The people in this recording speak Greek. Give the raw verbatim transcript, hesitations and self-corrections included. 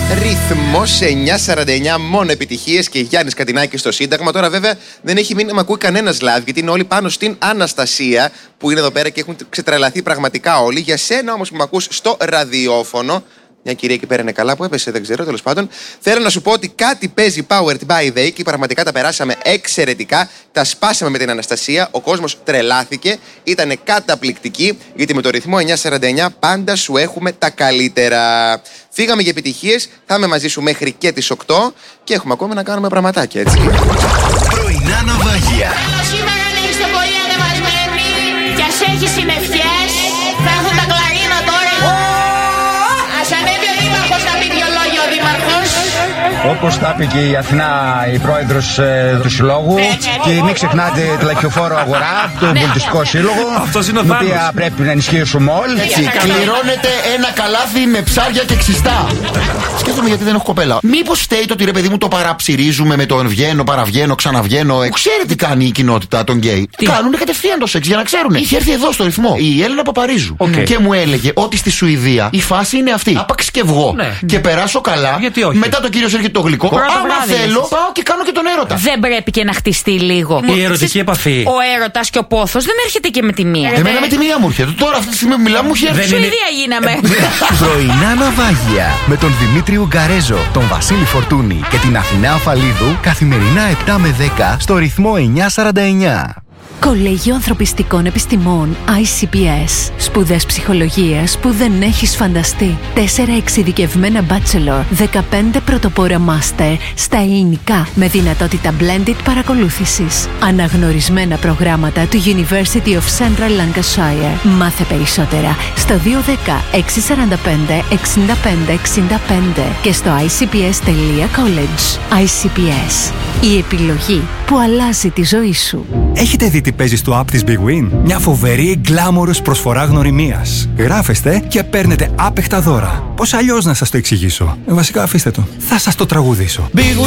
Ρυθμός εννιά σαράντα εννιά, μόνο επιτυχίες και Γιάννης Κατινάκης στο Σύνταγμα. Τώρα, βέβαια, δεν έχει μείνει να μ' ακούει κανένας live, γιατί είναι όλοι πάνω στην Αναστασία που είναι εδώ πέρα και έχουν ξετρελαθεί πραγματικά όλοι. Για σένα όμως που μ' ακούς στο ραδιόφωνο, μια κυρία εκεί πέρα είναι καλά που έπεσε, δεν ξέρω, τέλος πάντων. Θέλω να σου πω ότι κάτι παίζει Powered by They και πραγματικά τα περάσαμε εξαιρετικά. Τα σπάσαμε με την Αναστασία. Ο κόσμος τρελάθηκε. Ήτανε καταπληκτική, γιατί με το ρυθμό εννιά σαράντα εννιά πάντα σου έχουμε τα καλύτερα. Φύγαμε για επιτυχίες. Θα είμαι μαζί σου μέχρι και τις οκτώ και έχουμε ακόμα να κάνουμε πραγματάκια, έτσι. Πρωινά ναυάγια. Σήμερα αν είστε πολύ ανεβασμένοι και ας έχει συννεφιές, θα έχουν τα κλαρίνα τώρα. Ας ανέβει ο δήμαρχος να πει δυο λόγια ο δήμαρχος. Όπως τα είπε και η Αθηνά, η πρόεδρος ε, του Συλλόγου. Και μην ξεχνάτε τη Λαϊκοφόρο Αγορά, τον Πολιτιστικό Σύλλογο. Αυτός είναι ο την Θάνος. οποία πρέπει να ενισχύσουμε όλοι. Έτσι, κληρώνεται ένα καλάθι με ψάρια και ξυστά. Σκέφτομαι γιατί δεν έχω κοπέλα. Μήπως φταίει το ότι ρε παιδί μου το παραψυρίζουμε με τον βγαίνω, παραβγαίνω, ξαναβγαίνω. Ε, ξέρετε τι κάνει η κοινότητα των γκέι. Κάνουν κατευθείαν το σεξ για να ξέρουν. Είχε έρθει εδώ στο ρυθμό η Έλληνα Παπαρίζου. Okay. Και μου έλεγε ότι στη Σουηδία η φάση είναι αυτή. Άπαξ και βγω Ναι. και περάσω καλά. Γιατί όχι. Μετά το κύριο έρχεται το γλυκό. Πρώτο Άμα βράδυ, θέλω, λες. πάω και κάνω και τον έρωτα. Δεν πρέπει και να χτιστεί λίγο. Η ερωτική επαφή. Ο έρωτας και ο πόθος δεν έρχεται και με τη μία. Εμένα με τη μία μου έρχεται. Τώρα αυτή τη στιγμή που μιλάμε μου έχει έρθει. Δεν είναι- Σουηδία γίναμε. Πρωινά ναυάγια με τον Δημήτρη Ουγκαρέζο, τον Βασίλη Φορτούνη και την Αθηνά Αφαλίδου καθημερινά επτά με δέκα στο ρυθμό εννιά σαράντα εννιά. Κολέγιο Ανθρωπιστικών Επιστημών άι σι πι ες. Σπουδές ψυχολογίας που δεν έχεις φανταστεί. Τέσσερα εξειδικευμένα bachelor, δεκαπέντε πρωτοπόρα master στα ελληνικά με δυνατότητα blended παρακολούθησης. Αναγνωρισμένα προγράμματα του University of Central Lancashire. Μάθε περισσότερα στο δύο ένα μηδέν έξι τέσσερα πέντε εξήντα πέντε εξήντα πέντε και στο άι σι πι ες τελεία college. άι σι πι ες. Η επιλογή που αλλάζει τη ζωή σου. Έχετε δει τι παίζει στο app της Big Win? Μια φοβερή γκλάμορος προσφορά γνωριμίας. Γράφεστε και παίρνετε άπεχτα δώρα. Πώς αλλιώς να σας το εξηγήσω? Ε, βασικά αφήστε το. Θα σας το τραγουδήσω. Big